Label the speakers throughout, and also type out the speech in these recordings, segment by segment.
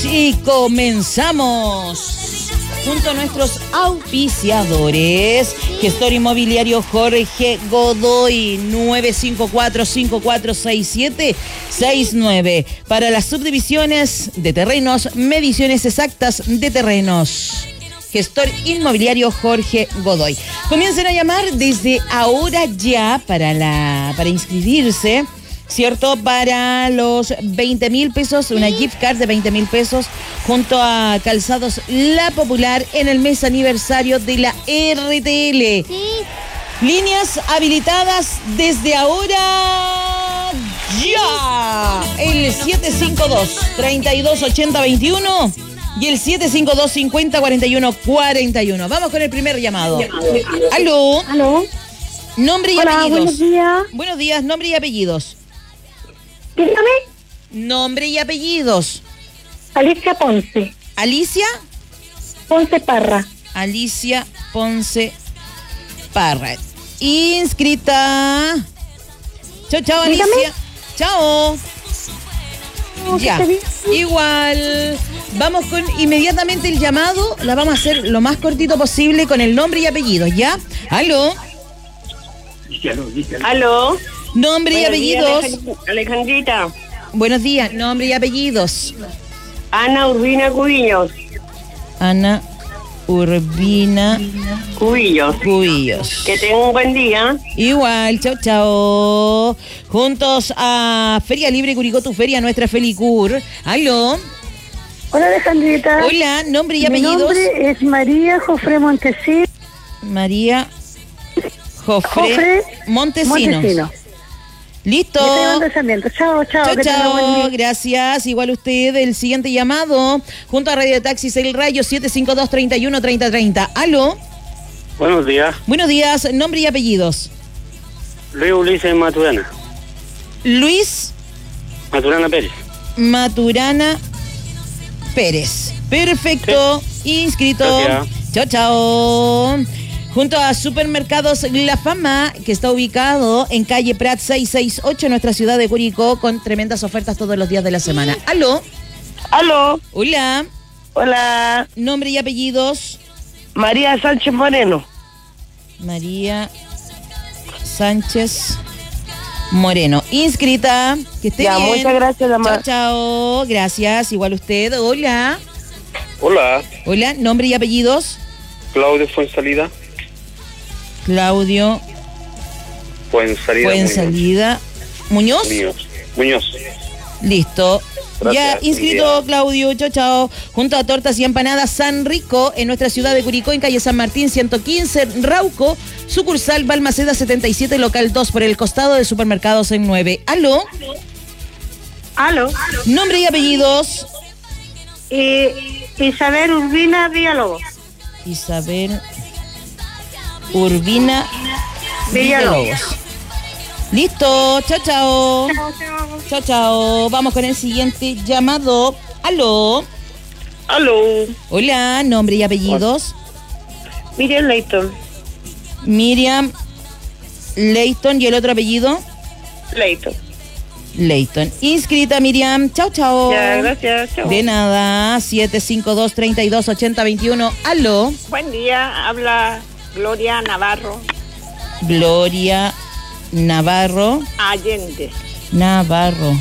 Speaker 1: Y comenzamos junto a nuestros auspiciadores. Gestor inmobiliario Jorge Godoy, 954-5467-69. Para las subdivisiones de terrenos, mediciones exactas de terrenos. Gestor inmobiliario Jorge Godoy. Comiencen a llamar desde ahora ya para inscribirse, ¿cierto? Para los 20.000 pesos, una gift card de 20.000 pesos junto a Calzados La Popular en el mes aniversario de la RTL. Sí. Líneas habilitadas desde ahora ya. El 752-3280-21 y el 752-50-41-41. Vamos con el primer llamado. ¿Aló?
Speaker 2: ¿Aló?
Speaker 1: Nombre y
Speaker 2: Hola,
Speaker 1: apellidos.
Speaker 2: buenos días.
Speaker 1: Buenos días, nombre y apellidos.
Speaker 2: Dígame.
Speaker 1: Nombre y apellidos.
Speaker 2: Alicia Ponce.
Speaker 1: Alicia.
Speaker 2: Ponce Parra.
Speaker 1: Alicia Ponce Parra. Inscrita. Chao, chao,
Speaker 2: Dígame.
Speaker 1: Alicia. Chao.
Speaker 2: No,
Speaker 1: Ya.
Speaker 2: ¿qué te vi?
Speaker 1: Igual. Vamos con inmediatamente el llamado. La vamos a hacer lo más cortito posible con el nombre y apellidos, ¿ya? ¿Aló?
Speaker 3: Aló.
Speaker 1: Nombre y
Speaker 3: Buenos
Speaker 1: apellidos.
Speaker 3: días, Alejandrita.
Speaker 1: Buenos días. Nombre y apellidos.
Speaker 3: Ana Urbina Cubillos.
Speaker 1: Ana Urbina
Speaker 3: Cubillos.
Speaker 1: Cubillos.
Speaker 3: Que tenga un buen día.
Speaker 1: Igual, chao, chao. Juntos a Feria Libre Curicó, tu feria, nuestra Felicur. ¿Aló?
Speaker 2: Hola, Alejandrita.
Speaker 1: Hola, nombre y
Speaker 2: Mi
Speaker 1: apellidos.
Speaker 2: nombre es María Jofre Montesinos.
Speaker 1: María Jofre Montesinos. Listo.
Speaker 2: Me estoy dando descendiente. Chao, chao.
Speaker 1: Chao,
Speaker 2: que tenga buen
Speaker 1: chao,
Speaker 2: día.
Speaker 1: gracias. Igual usted, el siguiente llamado, junto a Radio Taxis El Rayo, 752-31-3030. ¿Aló?
Speaker 4: Buenos días,
Speaker 1: Buenos días, nombre y apellidos.
Speaker 4: Luis Ulises Maturana,
Speaker 1: Luis
Speaker 4: Maturana Pérez.
Speaker 1: Maturana Pérez. Perfecto, inscrito.
Speaker 4: Gracias.
Speaker 1: Chao, chao. Junto a Supermercados La Fama, que está ubicado en calle Prat 668 en nuestra ciudad de Curicó, con tremendas ofertas todos los días de la semana. ¿Aló?
Speaker 3: Aló.
Speaker 1: Hola.
Speaker 3: Hola.
Speaker 1: Nombre y apellidos.
Speaker 3: María Sánchez Moreno.
Speaker 1: María Sánchez Moreno. Inscrita. Que esté
Speaker 3: Ya,
Speaker 1: bien.
Speaker 3: muchas gracias,
Speaker 1: Chao,
Speaker 3: mamá.
Speaker 1: chao. Gracias. Igual usted. Hola.
Speaker 4: Hola,
Speaker 1: Hola. Nombre y apellidos.
Speaker 4: Claudio Fuensalida.
Speaker 1: Claudio Fuensalida Muñoz.
Speaker 4: Muñoz.
Speaker 1: Listo.
Speaker 4: Gracias,
Speaker 1: Ya inscrito,
Speaker 4: buen día.
Speaker 1: Claudio. Chao, chao. Junto a Tortas y Empanadas San Rico, en nuestra ciudad de Curicó, en calle San Martín 115, Rauco, sucursal Balmaceda 77, local 2, por el costado de Supermercados en 9. ¿Aló?
Speaker 2: Aló.
Speaker 1: Nombre y apellidos.
Speaker 2: Isabel Urbina Villalobos.
Speaker 1: Isabel Urbina
Speaker 2: Villalobos.
Speaker 1: Villalobos. Listo. Chao, chao. Chao, chao. Vamos con el siguiente llamado. ¿Aló?
Speaker 3: Aló.
Speaker 1: Hola, nombre y apellidos.
Speaker 3: Miriam Leighton.
Speaker 1: Miriam Leighton, ¿y el otro apellido?
Speaker 3: Leighton.
Speaker 1: Leighton. Inscrita, Miriam. Chao, chao.
Speaker 3: Ya, gracias. Chao.
Speaker 1: De nada. 752-3280-21. ¿Aló?
Speaker 5: Buen día, habla Gloria Navarro
Speaker 1: Gloria Navarro.
Speaker 5: Allende.
Speaker 1: Navarro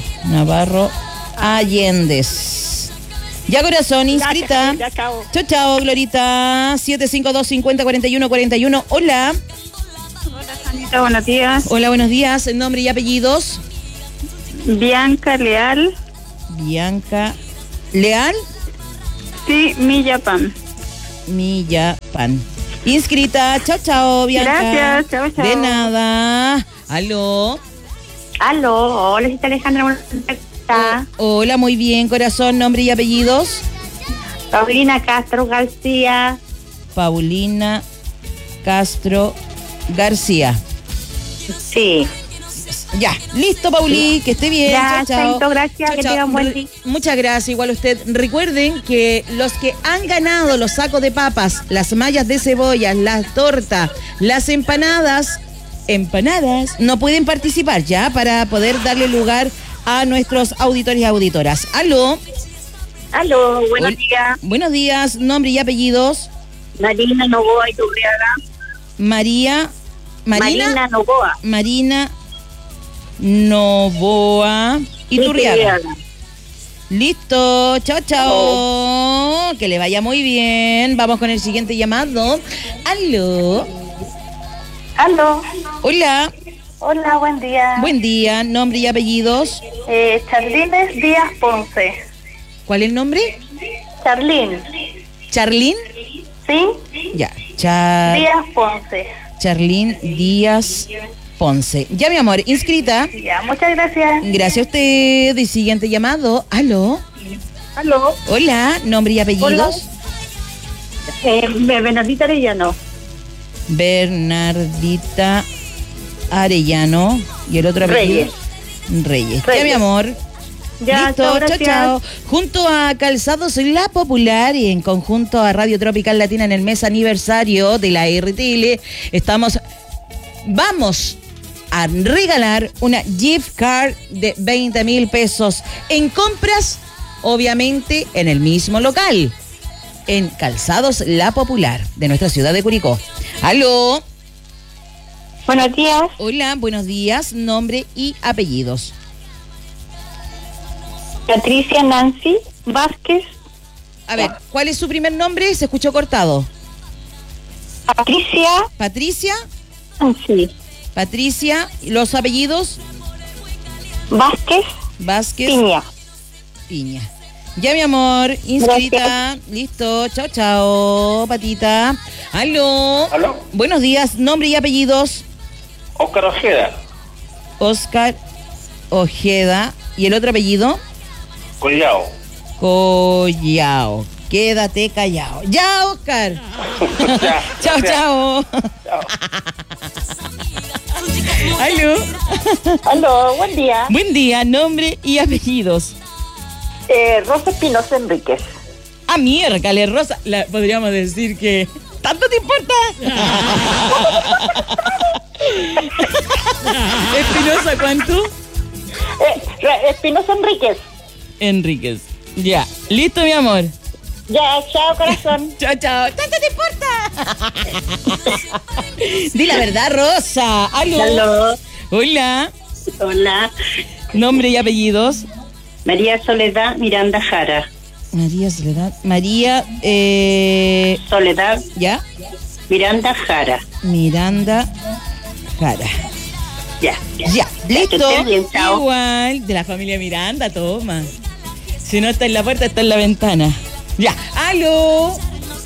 Speaker 1: Allendez. Ya, corazón, inscrita.
Speaker 5: Ya, chao.
Speaker 1: Chao, chao, Glorita. 752-50-41-41. Hola.
Speaker 2: Hola, Sanita, buenos días.
Speaker 1: Hola, buenos días. Nombre y apellidos.
Speaker 2: Bianca Leal.
Speaker 1: Bianca Leal.
Speaker 2: Sí, Millapan.
Speaker 1: Millapan. Inscrita. Chao, chao, Bianca.
Speaker 2: Gracias, chao, chao.
Speaker 1: De nada. ¿Aló?
Speaker 2: Aló, hola, soy Alejandra. ¿Cómo está?
Speaker 1: Hola, muy bien, corazón. Nombre y apellidos.
Speaker 2: Paulina Castro García.
Speaker 1: Paulina Castro García.
Speaker 2: Sí.
Speaker 1: Ya, listo, Pauli, que esté bien.
Speaker 2: Ya,
Speaker 1: chao, chao.
Speaker 2: chaito, gracias,
Speaker 1: Chao,
Speaker 2: que
Speaker 1: chao.
Speaker 2: tengan buen día.
Speaker 1: Muchas gracias, igual usted. Recuerden que los que han ganado los sacos de papas, las mallas de cebollas, la torta, las empanadas, no pueden participar ya para poder darle lugar a nuestros auditores y auditoras. ¿Aló?
Speaker 2: Aló, buenos
Speaker 1: Hol-
Speaker 2: días.
Speaker 1: Buenos días, nombre y apellidos.
Speaker 2: Marina Novoa y Turriaga.
Speaker 1: Marina
Speaker 2: Novoa.
Speaker 1: Marina Novoa y Turriaga. Listo, chao, chao. Que le vaya muy bien. Vamos con el siguiente llamado. Aló.
Speaker 2: Aló.
Speaker 1: Hola.
Speaker 2: Hola, buen día.
Speaker 1: Buen día, nombre y apellidos.
Speaker 2: Charlines Díaz Ponce.
Speaker 1: ¿Cuál es el nombre?
Speaker 2: Charlín.
Speaker 1: ¿Charlín?
Speaker 2: ¿Sí?
Speaker 1: Ya,
Speaker 2: Díaz Ponce.
Speaker 1: Charlín Díaz Ponce. Ya, mi amor, inscrita.
Speaker 2: Ya, muchas gracias.
Speaker 1: Gracias a usted. Y siguiente llamado. Aló.
Speaker 2: Aló.
Speaker 1: Hola, nombre y apellidos.
Speaker 2: Bernardita Arellano.
Speaker 1: Bernardita Arellano. Y el otro apellido. Reyes. Ya, mi amor.
Speaker 2: Ya,
Speaker 1: Listo,
Speaker 2: chao,
Speaker 1: chao,
Speaker 2: gracias.
Speaker 1: chao. Junto a Calzados La Popular y en conjunto a Radio Tropical Latina en el mes aniversario de la RTL, vamos a regalar una gift card de 20,000 pesos en compras, obviamente en el mismo local, en Calzados La Popular de nuestra ciudad de Curicó. Aló.
Speaker 2: Buenos días.
Speaker 1: Hola, buenos días, nombre y apellidos.
Speaker 2: Patricia Nancy Vázquez.
Speaker 1: A ver, ¿cuál es su primer nombre? Se escuchó cortado.
Speaker 2: Patricia
Speaker 1: Patricia,
Speaker 2: Nancy
Speaker 1: Patricia, los apellidos,
Speaker 2: Vázquez
Speaker 1: Vázquez, Piña. Ya, mi amor, inscrita, listo, chao, chao, patita. Aló.
Speaker 4: ¿Aló?
Speaker 1: Buenos días, nombre y apellidos.
Speaker 4: Óscar Ojeda.
Speaker 1: Óscar Ojeda. ¿Y el otro apellido?
Speaker 4: Collao.
Speaker 1: Collao. Quédate callado. Ya, Óscar.
Speaker 4: Ya,
Speaker 1: Chao,
Speaker 4: gracias.
Speaker 1: chao.
Speaker 4: Chao.
Speaker 1: Aló.
Speaker 2: Aló, buen día.
Speaker 1: Buen día, nombre y apellidos.
Speaker 2: Rosa Espinosa Enríquez.
Speaker 1: Ah, miércoles, Rosa. Podríamos decir que... ¿Tanto te importa? Espinosa, ¿cuánto?
Speaker 2: Espinosa Enríquez.
Speaker 1: Enríquez. Ya. Listo, mi amor.
Speaker 2: Ya, chao, corazón.
Speaker 1: Chao, chao. ¿Tanto te importa? Di la verdad, Rosa. Aló.
Speaker 2: Aló.
Speaker 1: Hola.
Speaker 2: Hola.
Speaker 1: Nombre y apellidos.
Speaker 2: María Soledad Miranda Jara.
Speaker 1: María Soledad. María,
Speaker 2: Soledad
Speaker 1: ¿ya?
Speaker 2: Miranda Jara.
Speaker 1: Miranda Jara.
Speaker 2: Ya.
Speaker 1: Ya,
Speaker 2: Que
Speaker 1: listo.
Speaker 2: estés bien, chao.
Speaker 1: Igual, de la familia Miranda, toma. Si no está en la puerta, está en la ventana. Ya, aló.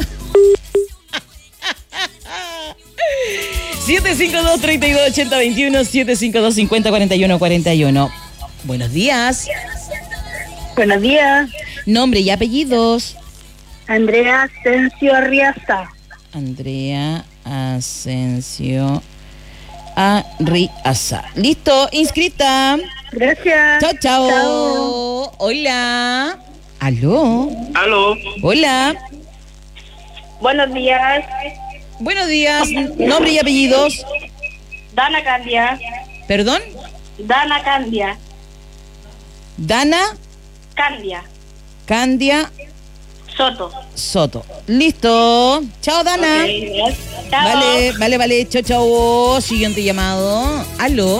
Speaker 1: 752-3280-21, 752-50-41-41. Buenos días.
Speaker 2: Buenos días.
Speaker 1: Nombre y apellidos.
Speaker 2: Andrea Asensio Arriaza.
Speaker 1: Andrea Asensio Arriaza. Listo, inscrita.
Speaker 2: Gracias.
Speaker 1: Chao, chao. Hola. Aló.
Speaker 4: Aló.
Speaker 1: Hola.
Speaker 2: Buenos días.
Speaker 1: Buenos días. Nombre y apellidos.
Speaker 2: Dana Candia.
Speaker 1: ¿Perdón?
Speaker 2: Dana Candia.
Speaker 1: Dana
Speaker 2: Candia.
Speaker 1: Candia
Speaker 2: Soto.
Speaker 1: Soto. Listo. Chao, Dana.
Speaker 2: Chao.
Speaker 1: Vale. Chao, chao. Siguiente llamado. Aló.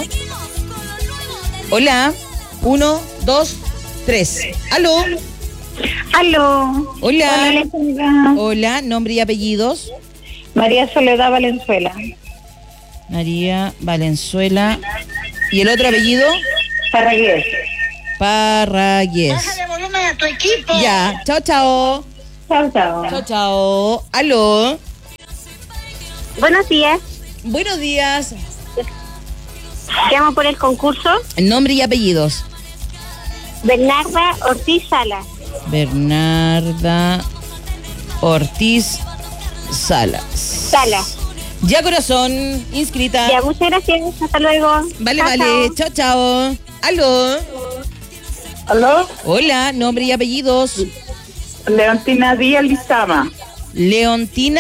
Speaker 1: Hola. 1, 2, 3. Aló.
Speaker 2: Aló.
Speaker 1: Hola.
Speaker 2: Alejandra.
Speaker 1: Hola. Nombre y apellidos.
Speaker 2: María Soledad Valenzuela.
Speaker 1: María Valenzuela. ¿Y el otro apellido?
Speaker 2: Parragués.
Speaker 1: Parragués.
Speaker 2: Bájale volumen a tu equipo.
Speaker 1: Ya. Chao, chao.
Speaker 2: Chao, chao.
Speaker 1: Chao, chao. Aló.
Speaker 2: Buenos días.
Speaker 1: Buenos días.
Speaker 2: Llamo por el concurso.
Speaker 1: Nombre y apellidos.
Speaker 2: Bernarda Ortiz Sala.
Speaker 1: Bernarda Ortiz Salas.
Speaker 2: Sala.
Speaker 1: Ya, corazón, inscrita.
Speaker 2: Ya, muchas gracias. Hasta luego.
Speaker 1: Vale,
Speaker 2: Chao,
Speaker 1: vale.
Speaker 2: chao.
Speaker 1: Chao, chao. Aló.
Speaker 5: ¿Aló?
Speaker 1: Hola, nombre y apellidos.
Speaker 5: Leontina Díaz Lizama.
Speaker 1: Leontina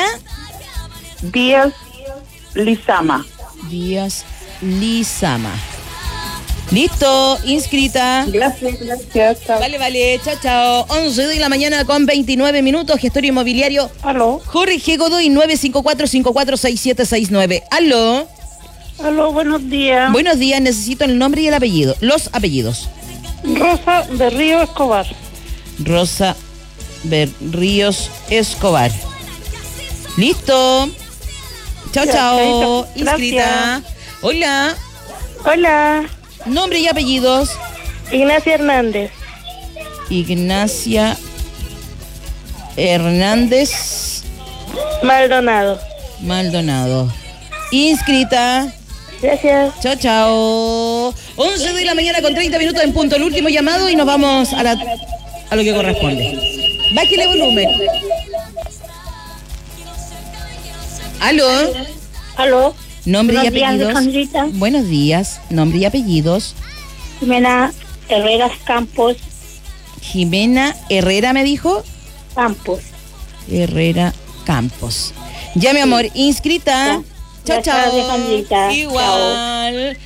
Speaker 5: Díaz Lizama.
Speaker 1: Díaz Lizama. Listo, inscrita.
Speaker 5: Gracias. Chao.
Speaker 1: Vale, chao. 11 de la mañana con 29 minutos. Gestor inmobiliario
Speaker 3: Aló.
Speaker 1: Jorge Godoy, 954-546769. Aló.
Speaker 3: Aló, buenos días.
Speaker 1: Buenos días, necesito el nombre y el apellido. Los apellidos.
Speaker 3: Rosa de Río Escobar.
Speaker 1: Rosa Berríos Escobar. Listo. Chao.
Speaker 3: chaito.
Speaker 1: Inscrita. Hola.
Speaker 3: Hola.
Speaker 1: Nombre y apellidos.
Speaker 3: Ignacia Hernández.
Speaker 1: Ignacia Hernández Maldonado. Inscrita.
Speaker 3: Gracias.
Speaker 1: Chao. 11 de la mañana con 30 minutos en punto. El último llamado y nos vamos a lo que corresponde. Bájale volumen. Aló.
Speaker 2: Aló.
Speaker 1: Nombre y
Speaker 2: Buenos días,
Speaker 1: apellidos.
Speaker 2: Alejandrita.
Speaker 1: Buenos días. Nombre y apellidos.
Speaker 2: Jimena Herreras Campos.
Speaker 1: Jimena Herrera me dijo. Herrera Campos. Ya, mi amor, inscrita.
Speaker 2: Ya.
Speaker 1: Chao.
Speaker 2: Alejandrita.
Speaker 1: Igual.